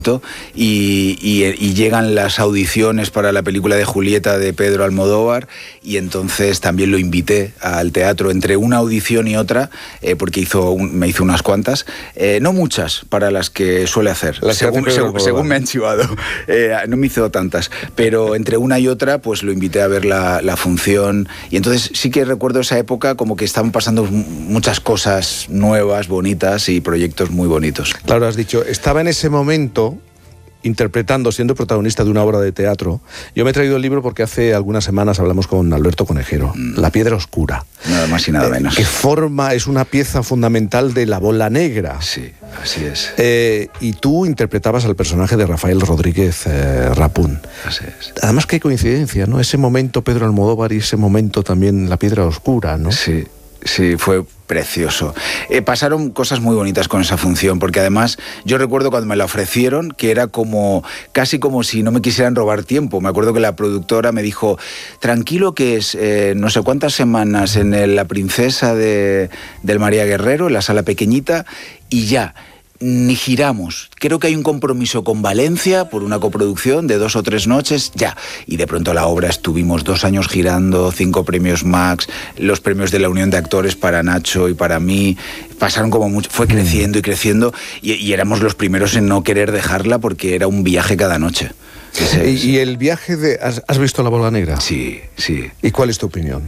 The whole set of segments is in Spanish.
y llegan las audiciones para la película de Julieta de Pedro Almodóvar, y entonces también lo invité al teatro entre una audición y otra, porque me hizo unas cuantas, no muchas para las que suele hacer, según me han chivado, no me hizo tantas, pero entre una y otra pues lo invité a ver la función, y entonces sí que recuerdo esa época como que estaban pasando muchas cosas nuevas, bonitas y proyectos muy bonitos. Claro, has dicho, estaba en ese momento interpretando, siendo protagonista de una obra de teatro. Yo me he traído el libro porque hace algunas semanas hablamos con Alberto Conejero, La piedra oscura. Nada más y nada menos. Que es una pieza fundamental de La bola negra. Sí, así es. Y tú interpretabas al personaje de Rafael Rodríguez Rapún. Así es. Además, qué coincidencia, ¿no? Ese momento Pedro Almodóvar y ese momento también La piedra oscura, ¿no? Sí. Sí, fue precioso. Pasaron cosas muy bonitas con esa función, porque además yo recuerdo cuando me la ofrecieron que era casi como si no me quisieran robar tiempo. Me acuerdo que la productora me dijo, tranquilo que es no sé cuántas semanas en La princesa del María Guerrero, en la sala pequeñita, y ya. Ni giramos. Creo que hay un compromiso con Valencia por una coproducción de 2 o 3 noches, ya. Y de pronto la obra estuvimos 2 años girando, 5 premios Max, los premios de la Unión de Actores para Nacho y para mí. Pasaron como mucho, fue creciendo y creciendo, y éramos los primeros en no querer dejarla porque era un viaje cada noche. ¿Y el viaje de... ¿Has visto La bola negra? Sí, sí. ¿Y cuál es tu opinión?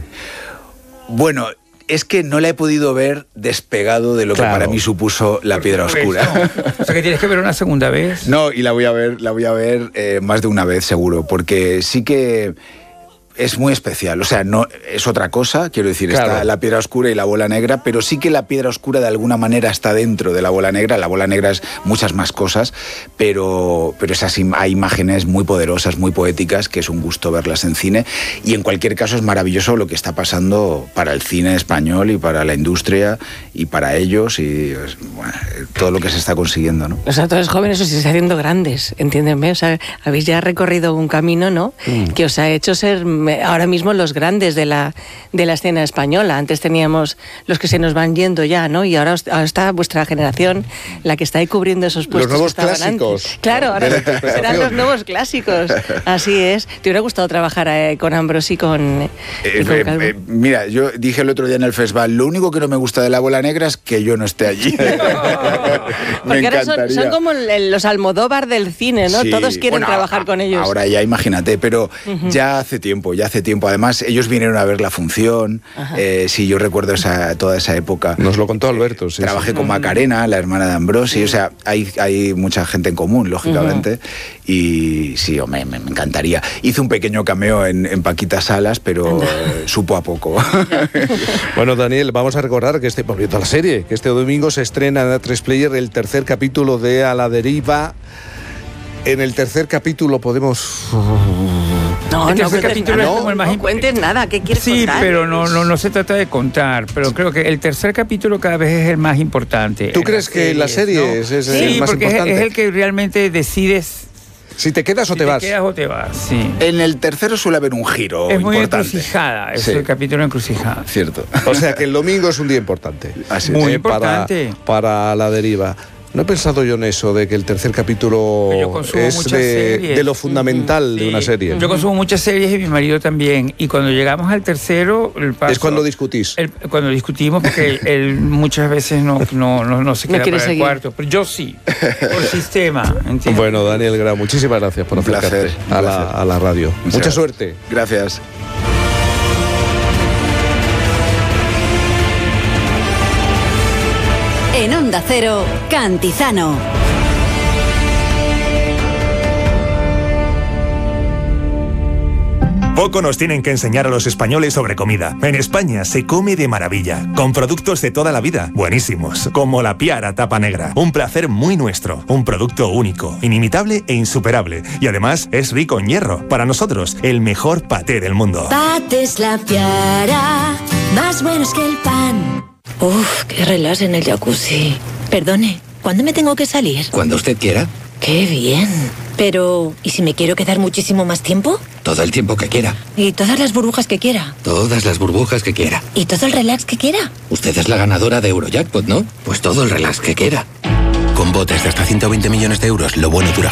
Bueno, es que no la he podido ver despegado de lo que para mí supuso La piedra oscura. No. O sea, que tienes que ver una segunda vez. No, y la voy a ver más de una vez seguro, porque sí que es muy especial. O sea, no es otra cosa, quiero decir, está La piedra oscura y La bola negra, pero sí que La piedra oscura de alguna manera está dentro de La bola negra. La bola negra es muchas más cosas, pero hay imágenes muy poderosas, muy poéticas, que es un gusto verlas en cine, y en cualquier caso es maravilloso lo que está pasando para el cine español y para la industria y para ellos, y bueno, todo lo que se está consiguiendo, ¿no? Los actores jóvenes os estáis haciendo grandes, entiéndeme, o sea, habéis ya recorrido un camino, ¿no? Que os ha hecho ser ahora mismo los grandes de la escena española. Antes teníamos los que se nos van yendo ya, ¿no? Y ahora está vuestra generación la que está ahí cubriendo esos puestos. Los nuevos que estaban clásicos. Antes. Claro, ahora serán los nuevos clásicos. Así es. ¿Te hubiera gustado trabajar con Ambrosi y con Calvo? Mira, yo dije el otro día en el festival, lo único que no me gusta de La bola negra es que yo no esté allí. Porque ahora son como los Almodóvar del cine, ¿no? Sí. Todos quieren trabajar con ellos. Ahora ya imagínate, pero ya hace tiempo. Además, ellos vinieron a ver la función. Sí, yo recuerdo toda esa época. Nos lo contó Alberto. Sí, trabajé con Macarena, la hermana de Ambrosi. O sea, hay mucha gente en común, lógicamente. Y sí, me encantaría. Hice un pequeño cameo en Paquita Salas, pero supo a poco. Bueno, Daniel, vamos a recordar que volviendo a la serie, que este domingo se estrena en A3 Player el tercer capítulo de A la deriva. En el tercer capítulo podemos... No cuentes nada, ¿qué quieres contar? Sí, pero no se trata de contar, pero creo que el tercer capítulo cada vez es el más importante. ¿Tú crees que la serie es el más importante? Sí, porque es el que realmente decides... Si te quedas o te vas. Si te quedas o te vas, sí. En el tercero suele haber un giro importante. Muy encrucijada, es el capítulo encrucijada. Cierto. O sea que el domingo es un día importante. Así muy importante. Para la deriva. No he pensado yo en eso, de que el tercer capítulo es de lo fundamental de una serie. Yo consumo muchas series y mi marido también. Y cuando llegamos al tercero... es cuando discutís. Cuando discutimos, porque él muchas veces no se queda para el cuarto. Pero yo sí, por sistema. ¿Entiendes? Bueno, Daniel Grau, muchísimas gracias por acercarte a la radio. Mucha suerte. Gracias. En Onda Cero, Cantizano. Poco nos tienen que enseñar a los españoles sobre comida. En España se come de maravilla, con productos de toda la vida, buenísimos, como la Piara Tapa Negra. Un placer muy nuestro, un producto único, inimitable e insuperable. Y además es rico en hierro. Para nosotros, el mejor paté del mundo. Patés La Piara, más buenos que el pan. Uf, qué relax en el jacuzzi. Perdone, ¿cuándo me tengo que salir? Cuando usted quiera. ¡Qué bien! Pero, ¿y si me quiero quedar muchísimo más tiempo? Todo el tiempo que quiera. ¿Y todas las burbujas que quiera? Todas las burbujas que quiera. ¿Y todo el relax que quiera? Usted es la ganadora de Eurojackpot, ¿no? Pues todo el relax que quiera. Con botes de hasta 120 millones de euros, lo bueno dura